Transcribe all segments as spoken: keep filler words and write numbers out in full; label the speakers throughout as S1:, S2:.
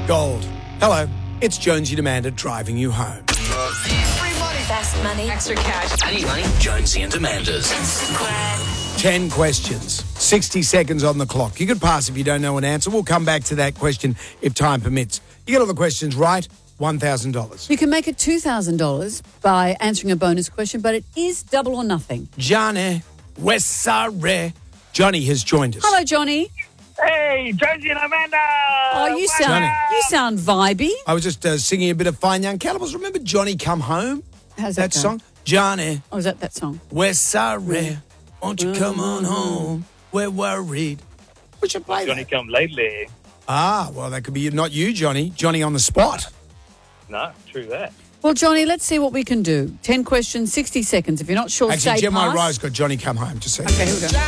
S1: Gold. Hello, it's Jonesy and Amanda driving you home.
S2: Free money. Fast money. Extra cash.
S3: I need money. Jonesy and Amanda's.
S1: Ten questions, sixty seconds on the clock. You could pass if you don't know an answer. We'll come back to that question if time permits. You get all the questions right, one thousand dollars.
S4: You can make it two thousand dollars by answering a bonus question, but it is double or nothing.
S1: Johnny, Wessare. Johnny has joined us.
S4: Hello, Johnny.
S5: Hey, Jonesy and Amanda!
S4: Oh, you sound
S1: Johnny.
S4: you sound vibey.
S1: I was just uh, singing a bit of Fine Young Cannibals. Remember Johnny Come Home?
S4: How's that,
S1: That
S4: go?
S1: song? Johnny,
S4: Oh, is that that song?
S1: Wessare. Won't you come on home? We're worried. We should play
S5: Johnny
S1: that.
S5: come lately.
S1: Ah, well, that could be not you, Johnny. Johnny on the spot.
S5: No, true that.
S4: Well, Johnny, let's see what we can do. Ten questions, sixty seconds. If you're not sure,
S1: Actually,
S4: say
S1: Gemini
S4: pass.
S1: Rye's got Johnny Come Home to see.
S4: Okay, here we go.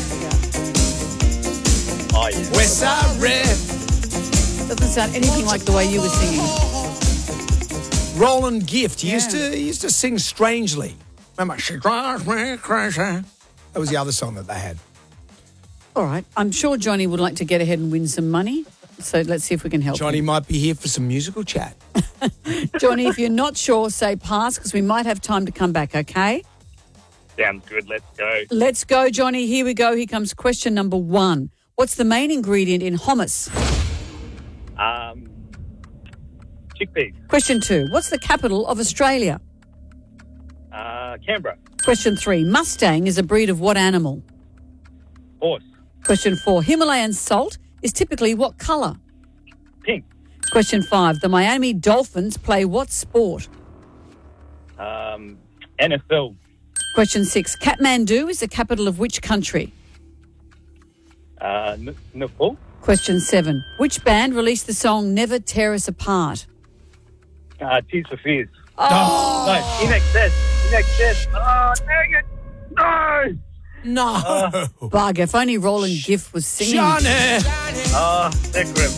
S5: Oh, yeah.
S1: Wessare.
S4: Doesn't sound anything like the way you were singing.
S1: Roland Gift. He used
S4: Yeah.
S1: to he used to sing strangely. Remember, she drives me crazy. That was the other song that they had.
S4: All right. I'm sure Johnny would like to get ahead and win some money. So let's see if we can help
S1: Johnny
S4: him.
S1: might be here for some musical chat.
S4: Johnny, if you're not sure, say pass because we might have time to come back, okay?
S5: Sounds good. Let's go.
S4: Let's go, Johnny. Here we go. Here comes question number one. What's the main ingredient in hummus?
S5: Um, chickpeas.
S4: Question two. What's the capital of Australia?
S5: Uh, Canberra.
S4: Question three. Mustang is a breed of what animal?
S5: Horse.
S4: Question four. Himalayan salt is typically what colour?
S5: Pink.
S4: Question five. The Miami Dolphins play what sport?
S5: Um, N F L.
S4: Question six. Kathmandu is the capital of which country?
S5: Uh, N- Nepal.
S4: Question seven. Which band released the song Never Tear Us Apart?
S5: Uh, Tears for Fears.
S4: Oh,
S5: No, In Excess. In Excess. Oh, dang it. No.
S1: No.
S4: bugger. If only Roland Gift was singing.
S1: Johnny.
S5: Oh, that grip.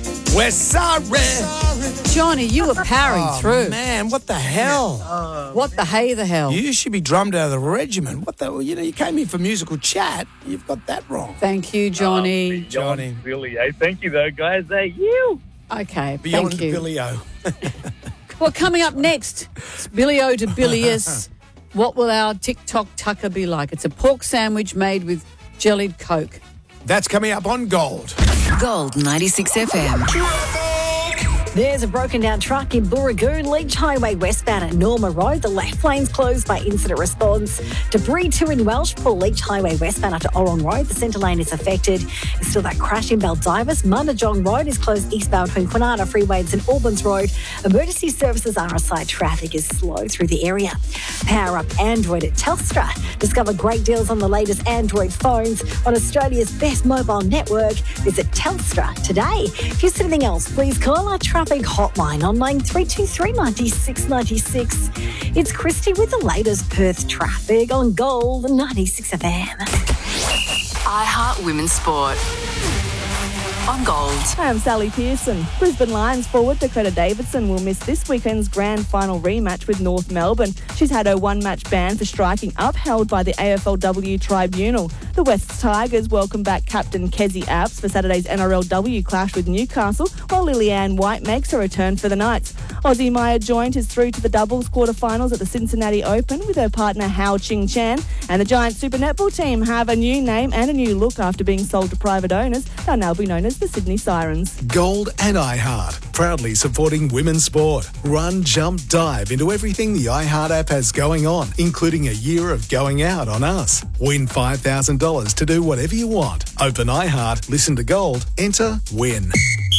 S1: Wessare.
S4: Johnny, you were powering
S1: Oh,
S4: through.
S1: man, what the hell?
S4: What the hey the hell?
S1: You should be drummed out of the regiment. What the? You know, you came here for musical chat. You've got that wrong.
S4: Thank you, Johnny.
S1: Johnny.
S5: Billy, hey, thank you, though, guys. Hey, you.
S4: Okay,
S1: Beyond
S4: thank you.
S1: Billy O.
S4: Well, coming up next, it's Billy O to Bilius. What will our TikTok tucker be like? It's a pork sandwich made with jellied Coke.
S1: That's coming up on Gold.
S6: Gold ninety-six F M.
S7: There's a broken down truck in Booragoon, Leach Highway westbound at Norma Road. The left lane's closed by incident response. Debris two in Welsh, pull Leach Highway westbound up to Orong Road. The centre lane is affected. There's still that crash in Baldivis. Mundajong Road is closed eastbound between Kwinana Freeway and St Albans Road. Emergency services are aside. Traffic is slow through the area. Power up Android at Telstra. Discover great deals on the latest Android phones on Australia's best mobile network. Visit Telstra today. If you're anything else, please call our traffic hotline on nine three two three nine six nine six. It's Christy with the latest Perth traffic on Gold ninety-six F M.
S6: iHeart Women's Sport. On Gold.
S8: Hi, I'm Sally Pearson. Brisbane Lions forward Dakota Davidson will miss this weekend's grand final rematch with North Melbourne. She's had her one-match ban for striking upheld by the A F L W Tribunal. The West Tigers welcome back captain Kezzy Apps for Saturday's N R L W clash with Newcastle, while Lillian White makes her return for the Knights. Aussie Maya Joint is through to the doubles quarterfinals at the Cincinnati Open with her partner Hao Ching Chan. And the Giant Super Netball team have a new name and a new look after being sold to private owners. They'll now be known as the Sydney Sirens.
S9: Gold and iHeart, proudly supporting women's sport. Run, jump, dive into everything the iHeart app has going on, including a year of going out on us. Win five thousand dollars to do whatever you want. Open iHeart, listen to Gold, enter, win.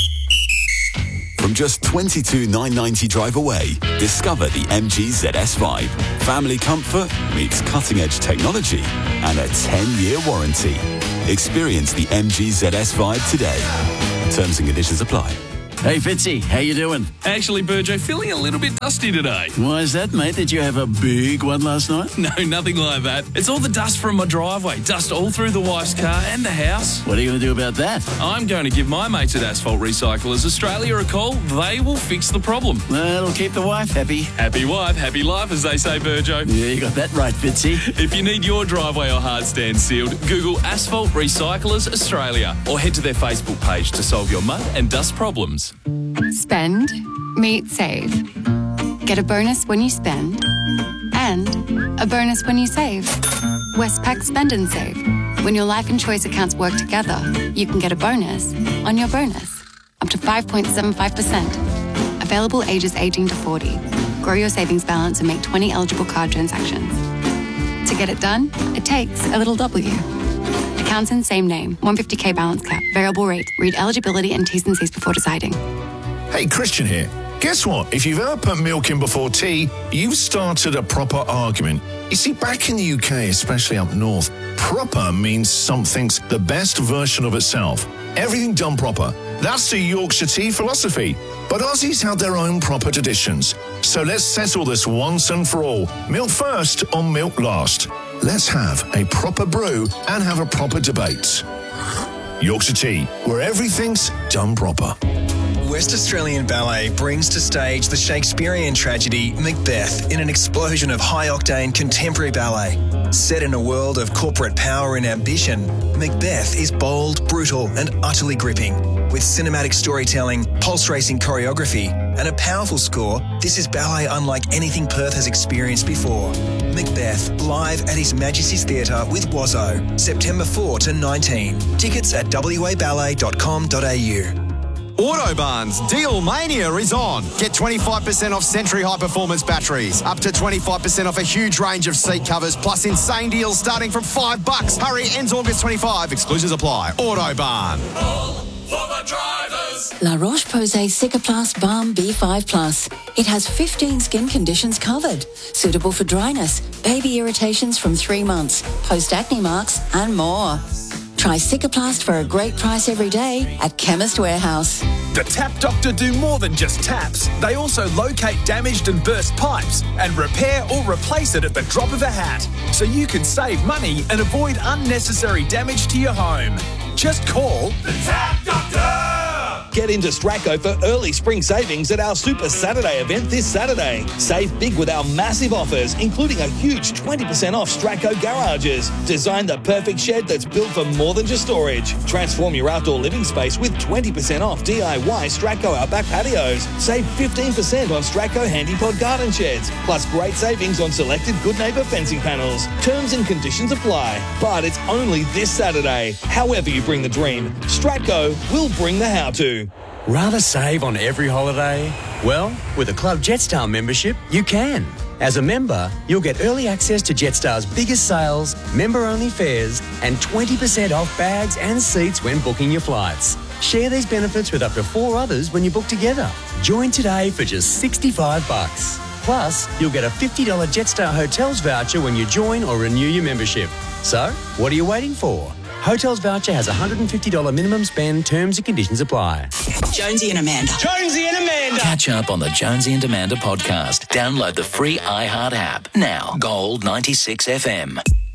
S10: From just twenty-two thousand nine hundred ninety drive away, discover the M G Z S five. Family comfort meets cutting-edge technology and a ten-year warranty. Experience the M G Z S five today. Terms and conditions apply.
S11: Hey Fitzy, how you doing?
S12: Actually, Burjo, feeling a little bit dusty today.
S11: Why is that, mate? Did you have a big one last night?
S12: No, nothing like that. It's all the dust from my driveway. Dust all through the wife's car and the house.
S11: What are you going to do about that?
S12: I'm going to give my mates at Asphalt Recyclers Australia a call. They will fix the problem.
S11: That'll keep the wife happy.
S12: Happy wife, happy life, as they say, Burjo.
S11: Yeah, you got that right, Fitzy.
S12: If you need your driveway or hard stand sealed, Google Asphalt Recyclers Australia or head to their Facebook page to solve your mud and dust problems.
S13: Spend, meet, save. Get a bonus when you spend and a bonus when you save. Westpac Spend and Save. When your life and choice accounts work together, you can get a bonus on your bonus. Up to five point seven five percent. Available ages eighteen to forty. Grow your savings balance and make twenty eligible card transactions. To get it done, it takes a little W. Accounts in same name. one hundred fifty k balance cap. Variable rate. Read eligibility and T's and C's before deciding.
S14: Hey, Christian here. Guess what? If you've ever put milk in before tea, you've started a proper argument. You see, back in the U K, especially up north, proper means something's the best version of itself. Everything done proper. That's the Yorkshire tea philosophy. But Aussies have their own proper traditions. So let's settle this once and for all. Milk first or milk last. Let's have a proper brew and have a proper debate. Yorkshire tea, where everything's done proper.
S15: West Australian Ballet brings to stage the Shakespearean tragedy Macbeth in an explosion of high-octane contemporary ballet. Set in a world of corporate power and ambition, Macbeth is bold, brutal and utterly gripping. With cinematic storytelling, pulse-racing choreography and a powerful score, this is ballet unlike anything Perth has experienced before. Macbeth, live at His Majesty's Theatre with Wazzo, September fourth to nineteenth. Tickets at w a ballet dot com dot a u.
S16: Autobarn's Deal Mania is on. Get twenty-five percent off Century High Performance batteries, up to twenty-five percent off a huge range of seat covers, plus insane deals starting from five bucks. Hurry, ends August twenty-fifth. Exclusions apply. Autobarn.
S17: For the drivers.
S18: La Roche-Posay Cicaplast Balm B five Plus. It has fifteen skin conditions covered. Suitable for dryness, baby irritations from three months, post-acne marks, and more. Try Cicaplast for a great price every day at Chemist Warehouse.
S19: The Tap Doctor do more than just taps. They also locate damaged and burst pipes and repair or replace it at the drop of a hat, so you can save money and avoid unnecessary damage to your home. Just call
S17: the Tap Doctor!
S20: Get into Stratco for early spring savings at our Super Saturday event this Saturday. Save big with our massive offers, including a huge twenty percent off Stratco garages. Design the perfect shed that's built for more than just storage. Transform your outdoor living space with twenty percent off D I Y Stratco Outback patios. Save fifteen percent on Stratco Handypod garden sheds. Plus great savings on selected Good Neighbour fencing panels. Terms and conditions apply. But it's only this Saturday. However you bring the dream, Stratco will bring the how-to.
S21: Rather save on every holiday? Well, with a Club Jetstar membership, you can. As a member, you'll get early access to Jetstar's biggest sales, member-only fares, and twenty percent off bags and seats when booking your flights. Share these benefits with up to four others when you book together. Join today for just sixty-five bucks. Plus, you'll get a fifty dollars Jetstar Hotels voucher when you join or renew your membership. So, what are you waiting for? Hotels voucher has a one hundred fifty dollars minimum spend. Terms and conditions apply.
S3: Jonesy and Amanda.
S17: Jonesy and Amanda.
S3: Catch up on the Jonesy and Amanda podcast. Download the free iHeart app now. Gold ninety-six F M.